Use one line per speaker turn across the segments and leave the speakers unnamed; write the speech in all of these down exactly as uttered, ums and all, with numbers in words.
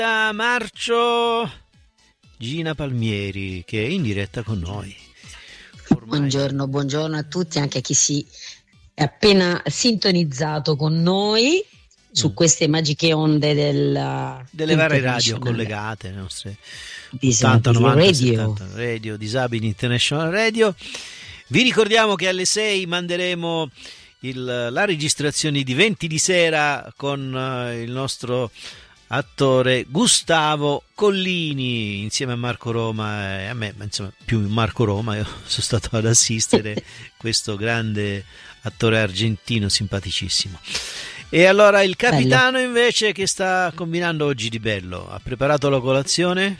A Marcio, Gina Palmieri, che è in diretta con noi. Ormai...
Buongiorno, buongiorno a tutti, anche a chi si è appena sintonizzato con noi su mm. queste magiche onde del,
delle varie radio collegate, le nostre
ottanta novanta radio.
settanta radio, Disabili International Radio. Vi ricordiamo che alle sei manderemo il, la registrazione di venti di sera con uh, il nostro attore Gustavo Collini insieme a Marco Roma e a me, ma insomma più Marco Roma, io sono stato ad assistere questo grande attore argentino simpaticissimo. E allora il capitano bello. Invece che sta combinando oggi di bello? Ha preparato la colazione?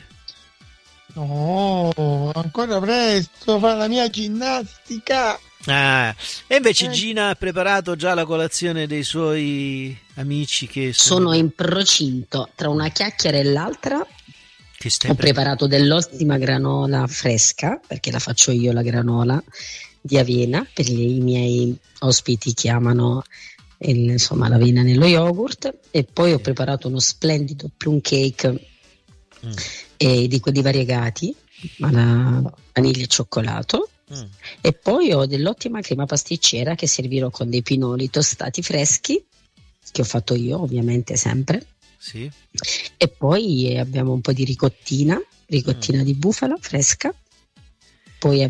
No, ancora presto, fa la mia ginnastica.
Ah, e invece Gina ha preparato già la colazione dei suoi amici che sono,
sono in procinto tra una chiacchiera e l'altra.
Che stai
Ho
pre-
preparato dell'ottima granola fresca, perché la faccio io la granola di avena, per i miei ospiti chiamano il, insomma l'avena nello yogurt, e poi ho preparato uno splendido plum cake mm. e di quelli variegati, alla vaniglia e cioccolato. Mm. E poi ho dell'ottima crema pasticcera che servirò con dei pinoli tostati freschi che ho fatto io ovviamente sempre,
sì.
E poi abbiamo un po' di ricottina ricottina mm. di bufala fresca, poi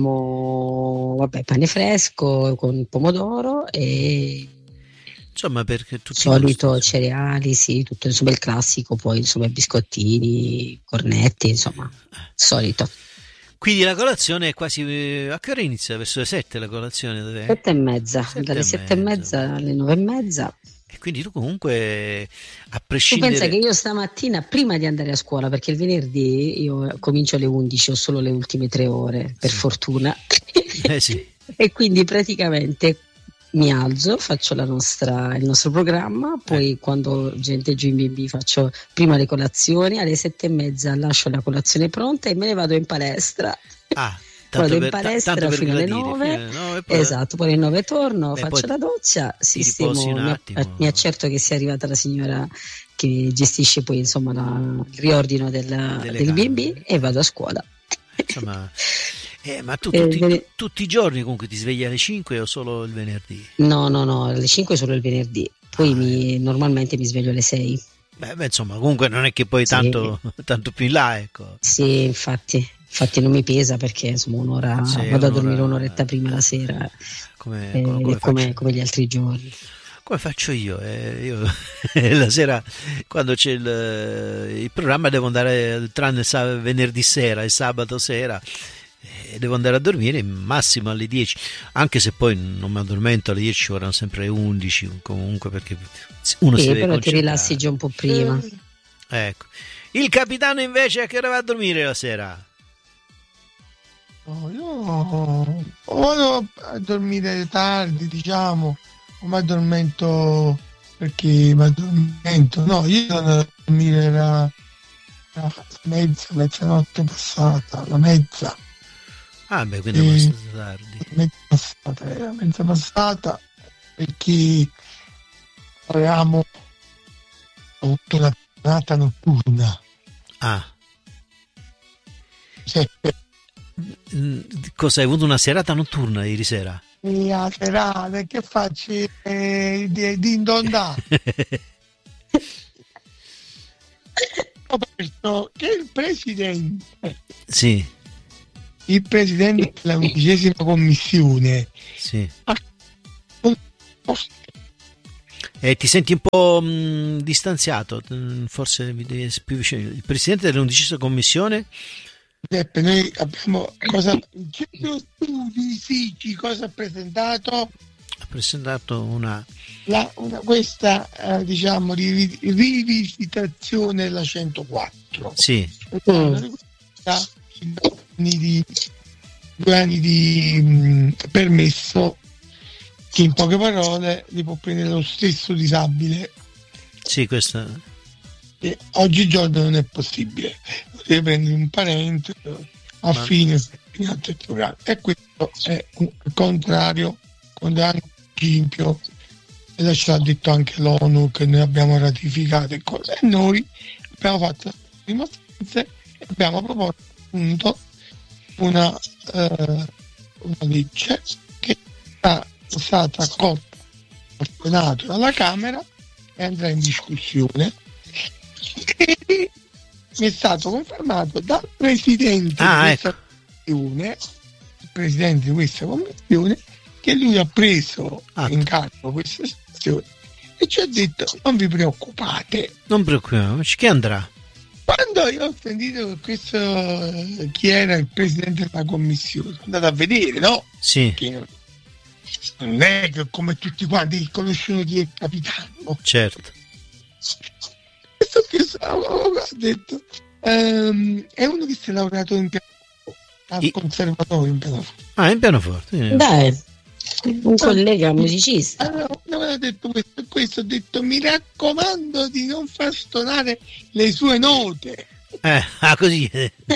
abbiamo vabbè pane fresco con pomodoro e
insomma perché tutti
solito
gusti.
Cereali, sì, tutto insomma il classico, poi insomma biscottini, cornetti, insomma solito.
Quindi la colazione è quasi... A che ora inizia? Verso le sette la colazione? Dove...
Sette e mezza,
sette
dalle
e
sette
mezza.
e mezza alle nove e mezza.
E quindi tu comunque, a
Tu
prescindere...
pensa che io stamattina, prima di andare a scuola, perché il venerdì io comincio alle undici, ho solo le ultime tre ore, per
sì.
fortuna.
Eh sì.
E quindi praticamente mi alzo, faccio la nostra, il nostro programma, poi eh. quando gente giù in B B faccio prima le colazioni, alle sette e mezza lascio la colazione pronta e me ne vado in palestra.
Ah,
vado
per,
in palestra
t-
fino alle nove, poi... esatto, poi alle nove torno,
Beh,
faccio la doccia, sistemo, mi, mi accerto che sia arrivata la signora che gestisce poi insomma la, il riordino del, del B B e vado a scuola.
Insomma... Eh, ma tu tutti, eh, tutti i giorni comunque ti svegli alle cinque o solo il venerdì?
No, no, no, alle cinque solo il venerdì, poi ah, mi, eh. normalmente mi sveglio alle sei.
Beh, beh, insomma, comunque non è che poi sì. tanto, tanto più in là, ecco.
Sì, infatti, infatti non mi pesa perché insomma un'ora, sì, vado un'ora, a dormire un'oretta prima la sera,
come,
eh,
come,
come, come gli altri giorni.
Come faccio io? Eh, io la sera quando c'è il, il programma devo andare, tranne venerdì sera e sabato sera, devo andare a dormire massimo alle dieci, anche se poi non mi addormento alle dieci, ora sempre alle undici comunque, perché uno
sì,
si deve
però
concentrare.
Ti rilassi già un po' prima.
Ecco. Il capitano invece a che ora va a dormire la sera?
Oh, io vado a dormire tardi, diciamo, o mi addormento perché mi addormento, no, io sono a dormire la, la mezza, mezzanotte passata, la mezza.
Ah beh, quindi è abbastanza tardi.
Mezza passata, era mezza passata perché avevamo avuto una giornata notturna.
Ah.
Cioè,
cosa hai avuto, una serata notturna ieri sera?
La serata, che faccio? Eh, di, di indondà. Ho pensato che il presidente
sì.
il presidente della undicesima commissione
sì. E ti senti un po' mh, distanziato, forse più vicino. Il presidente dell'undicesima commissione?
Giuseppe, noi abbiamo cosa il centro studi Sigi cosa ha presentato?
Ha presentato una,
la, una questa eh, diciamo rivi, rivisitazione della centoquattro.
Sì.
Mm. Di due anni di mh, permesso che in poche parole li può prendere lo stesso disabile.
Sì, questa
e oggigiorno non è possibile, deve prendere un parente a Ma... fine e questo è un contrario con il principio, e ce l'ha detto anche l'ONU che noi abbiamo ratificato e noi abbiamo fatto dimostranze e abbiamo proposto appunto una, uh, una legge che è stata accolta al Senato dalla Camera e andrà in discussione. E mi è stato confermato dal presidente
ah,
di questa
ecco.
commissione, il presidente di questa commissione, che lui ha preso
ah.
in carico questa situazione e ci ha detto: non vi preoccupate,
non preoccupiamoci, che andrà.
Quando io ho sentito che questo, chi era il presidente della commissione, sono andato a vedere, no?
Sì.
Che non è che come tutti quanti conoscono chi è il capitano, no?
Certo.
Questo che ha detto ehm, è uno che si è laureato in pianoforte, al
I...
conservatorio in pianoforte.
Ah, in pianoforte.
Dai, un collega musicista.
Allora, non aveva detto questo, questo ho detto: mi raccomando di non far stonare le sue note.
Eh, ah, così.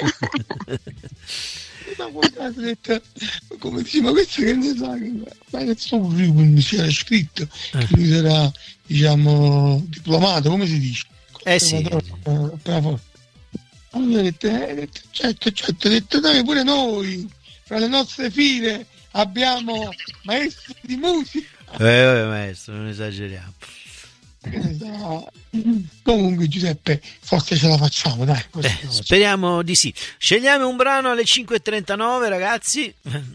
Ma ha detto, come dice, ma questo che ne sa, ma nel suo curriculum c'era scritto
eh.
che lui sarà, diciamo, diplomato, come si dice?
Eh sì.
Allora ho detto, eh, detto, certo, certo, ho detto noi, pure noi, fra le nostre file abbiamo maestri di musica.
Eh, vabbè, maestro, non esageriamo.
Comunque Giuseppe, forse ce la facciamo, dai.
Eh, speriamo di sì. Scegliamo un brano alle cinque e trentanove, ragazzi.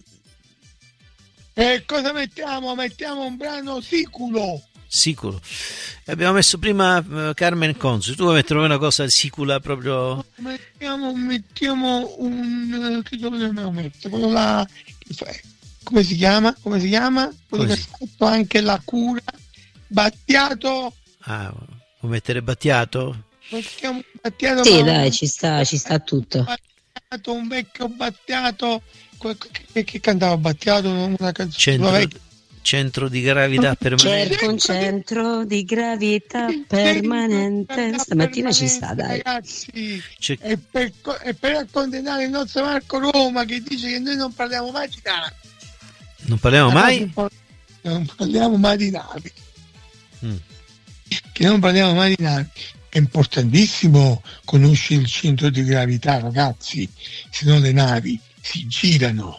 E cosa mettiamo? Mettiamo un brano siculo.
Sicuro. Abbiamo messo prima uh, Carmen Consoli. Tu vuoi mettere una cosa sicula proprio?
Mettiamo, mettiamo un... che dobbiamo mettere? Quello là... Come si chiama? Come si chiama? Quello
Come
che
si...
ha fatto anche la cura. Battiato.
Ah, vuoi mettere Battiato?
Mettiamo Battiato.
Sì, dai, ci sta, ci sta tutto.
Battiato, un vecchio Battiato. Che, che cantava Battiato? Una canzone
Centro, centro di gravità permanente.
Cerco un centro di gravità permanente. Stamattina ci sta, dai.
Ragazzi,
C'è...
e per, e per accontentare il nostro Marco Roma, che dice che noi non parliamo mai di navi.
Non parliamo mai?
Non parliamo mai di navi.
Mm.
Che non parliamo mai di navi. È importantissimo conoscere il centro di gravità, ragazzi, se no le navi si girano.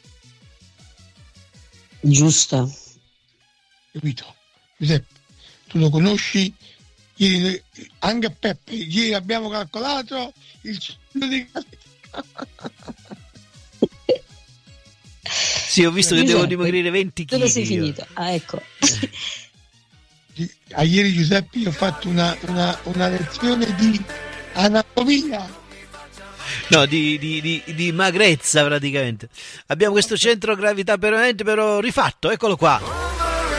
Giusto.
Capito? Giuseppe, tu lo conosci? Ieri, anche a Peppe, ieri abbiamo calcolato il centro di gravità.
Sì, ho visto che Giuseppe, devo dimagrire venti chili.
Dove sei finito? Ah, ecco.
A ieri Giuseppe io ho fatto una, una, una lezione di anatomia.
No, di, di, di, di magrezza praticamente. Abbiamo questo centro gravità permanente però rifatto, eccolo qua.